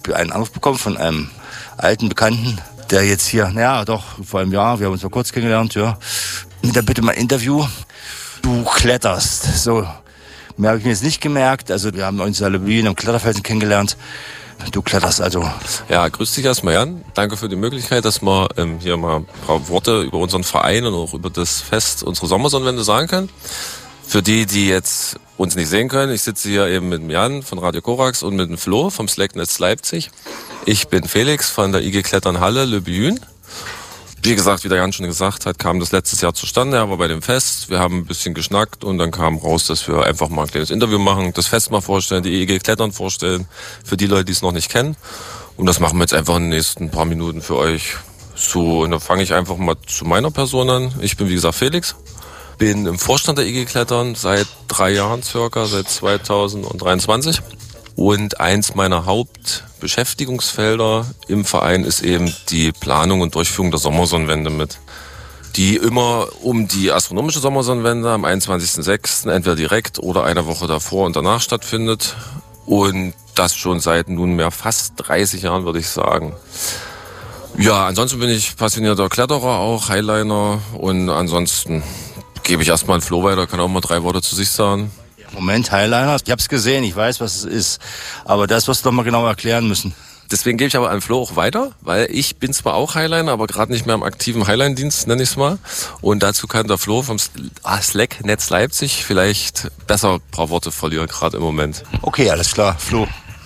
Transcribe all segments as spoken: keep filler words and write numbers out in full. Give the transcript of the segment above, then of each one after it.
habe einen Anruf bekommen von einem alten Bekannten, der jetzt hier, naja, doch, vor einem Jahr, wir haben uns mal kurz kennengelernt, ja, mit der Bitte mal ein Interview. Du kletterst, so, mehr habe ich mir jetzt nicht gemerkt, also wir haben uns in Le Buyün am Kletterfelsen kennengelernt. Du kletterst also. Ja, grüß dich erstmal, Jan. Danke für die Möglichkeit, dass wir ähm, hier mal ein paar Worte über unseren Verein und auch über das Fest unsere Sommersonnenwende sagen können. Für die, die jetzt uns nicht sehen können, ich sitze hier eben mit dem Jan von Radio Korax und mit dem Flo vom Slacknetz Leipzig. Ich bin Felix von der I G Klettern Halle Le Buyün. Wie gesagt, wie der Jan schon gesagt hat, kam das letztes Jahr zustande. Er war bei dem Fest, wir haben ein bisschen geschnackt und dann kam raus, dass wir einfach mal ein kleines Interview machen, das Fest mal vorstellen, die I G Klettern vorstellen, für die Leute, die es noch nicht kennen. Und das machen wir jetzt einfach in den nächsten paar Minuten für euch. So, und dann fange ich einfach mal zu meiner Person an. Ich bin, wie gesagt, Felix. Bin im Vorstand der I G Klettern seit drei Jahren circa, seit zweitausenddreiundzwanzig. Und eins meiner Hauptbeschäftigungsfelder im Verein ist eben die Planung und Durchführung der Sommersonnenwende mit. Die immer um die astronomische Sommersonnenwende am einundzwanzigsten sechsten entweder direkt oder eine Woche davor und danach stattfindet. Und das schon seit nunmehr fast dreißig Jahren, würde ich sagen. Ja, ansonsten bin ich passionierter Kletterer auch, Highliner. Und ansonsten gebe ich erstmal an Flo weiter, kann auch mal drei Worte zu sich sagen. Moment, Highliner, ich habe es gesehen, ich weiß, was es ist. Aber das wirst du doch mal genau erklären müssen. Deswegen gebe ich aber an Flo auch weiter, weil ich bin zwar auch Highliner, aber gerade nicht mehr im aktiven Highline-Dienst, nenne ich es mal. Und dazu kann der Flo vom Slacknetz Leipzig vielleicht besser ein paar Worte verlieren, gerade im Moment. Okay, alles klar, Flo.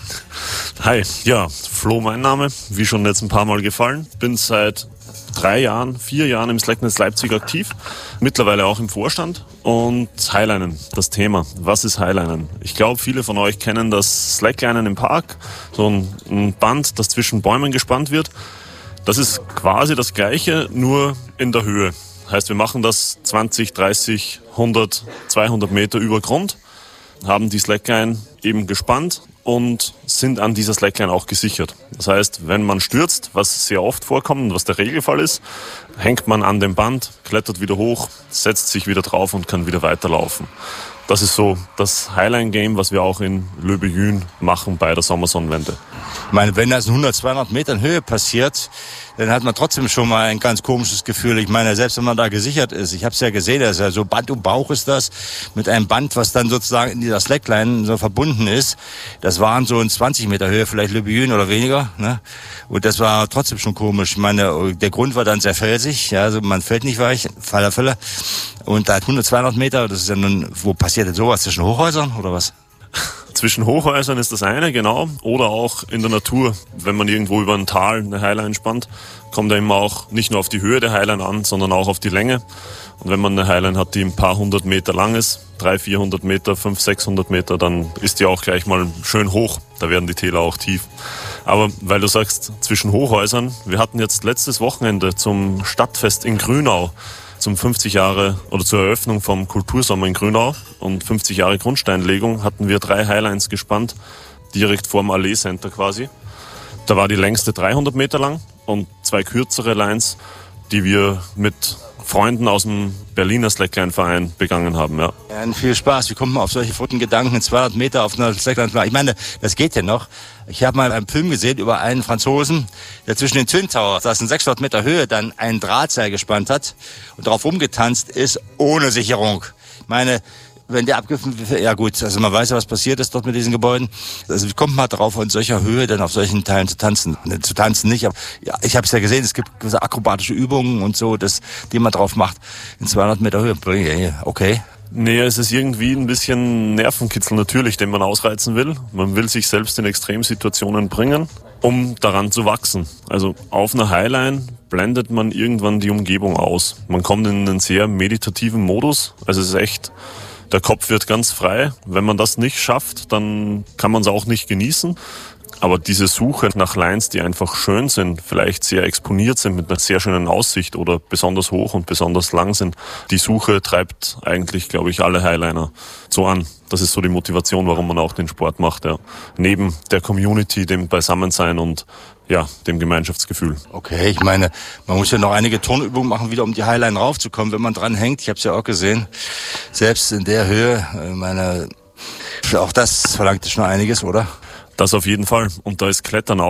Hi, ja, Flo mein Name, wie schon jetzt ein paar Mal gefallen. Bin seit drei Jahren, vier Jahren im Slacknetz Leipzig aktiv, mittlerweile auch im Vorstand. Und Highlinen, das Thema. Was ist Highlinen? Ich glaube, viele von euch kennen das Slacklinen im Park, so ein, ein Band, das zwischen Bäumen gespannt wird. Das ist quasi das Gleiche, nur in der Höhe. Heißt, wir machen das zwanzig, dreißig, hundert, zweihundert Meter über Grund, haben die Slackline eben gespannt und sind an dieser Slackline auch gesichert. Das heißt, wenn man stürzt, was sehr oft vorkommt und was der Regelfall ist, hängt man an dem Band, klettert wieder hoch, setzt sich wieder drauf und kann wieder weiterlaufen. Das ist so das Highline-Game, was wir auch in Le Buyün machen bei der Sommersonnenwende. Ich meine, wenn das in hundert, zweihundert Metern Höhe passiert, dann hat man trotzdem schon mal ein ganz komisches Gefühl. Ich meine, selbst wenn man da gesichert ist, ich habe es ja gesehen, das ist ja so Band um Bauch ist das, mit einem Band, was dann sozusagen in dieser Slackline so verbunden ist. Das waren so in zwanzig Meter Höhe, vielleicht Le Buyün oder weniger, ne? Und das war trotzdem schon komisch. Ich meine, der Grund war dann sehr felsig, ja, also man fällt nicht weich, Fall der Fälle. Und da hat hundert, zweihundert Meter, das ist ja nun, wo passiert denn sowas? Zwischen Hochhäusern oder was? Zwischen Hochhäusern ist das eine, genau. Oder auch in der Natur. Wenn man irgendwo über ein Tal eine Highline spannt, kommt da immer auch nicht nur auf die Höhe der Highline an, sondern auch auf die Länge. Und wenn man eine Highline hat, die ein paar hundert Meter lang ist, dreihundert, vierhundert Meter, fünfhundert, sechshundert Meter, dann ist die auch gleich mal schön hoch. Da werden die Täler auch tief. Aber weil du sagst, zwischen Hochhäusern, wir hatten jetzt letztes Wochenende zum Stadtfest in Grünau, zum fünfzig Jahre oder zur Eröffnung vom Kultursommer in Grünau und fünfzig Jahre Grundsteinlegung hatten wir drei Highlines gespannt, direkt vorm Allee Center quasi. Da war die längste dreihundert Meter lang und zwei kürzere Lines, die wir mit Freunden aus dem Berliner Slackline-Verein begangen haben. Ja. Ja, viel Spaß. Wie kommt man auf solche verrückten Gedanken, in zweihundert Meter auf einer Slackline? Ich meine, das geht ja noch. Ich habe mal einen Film gesehen über einen Franzosen, der zwischen den Twin Towers, das in sechshundert Meter Höhe, dann ein Drahtseil gespannt hat und darauf rumgetanzt ist, ohne Sicherung. Ich meine, wenn der abgefilmt wird, ja gut, also man weiß ja, was passiert ist dort mit diesen Gebäuden. Also wie kommt man darauf, in solcher Höhe dann auf solchen Teilen zu tanzen? Ne, zu tanzen nicht, aber ja, ich habe es ja gesehen, es gibt gewisse akrobatische Übungen und so, das, die man drauf macht, in zweihundert Meter Höhe. Okay. Nee, es ist irgendwie ein bisschen Nervenkitzel natürlich, den man ausreizen will. Man will sich selbst in Extremsituationen bringen, um daran zu wachsen. Also auf einer Highline blendet man irgendwann die Umgebung aus. Man kommt in einen sehr meditativen Modus. Also es ist echt, der Kopf wird ganz frei. Wenn man das nicht schafft, dann kann man es auch nicht genießen. Aber diese Suche nach Lines, die einfach schön sind, vielleicht sehr exponiert sind mit einer sehr schönen Aussicht oder besonders hoch und besonders lang sind, die Suche treibt eigentlich, glaube ich, alle Highliner so an. Das ist so die Motivation, warum man auch den Sport macht. Ja. Neben der Community, dem Beisammensein und ja, dem Gemeinschaftsgefühl. Okay, ich meine, man muss ja noch einige Turnübungen machen, wieder um die Highline raufzukommen, wenn man dran hängt. Ich habe es ja auch gesehen, selbst in der Höhe, meine, auch das verlangt schon einiges, oder? Das auf jeden Fall. Und da ist Klettern auch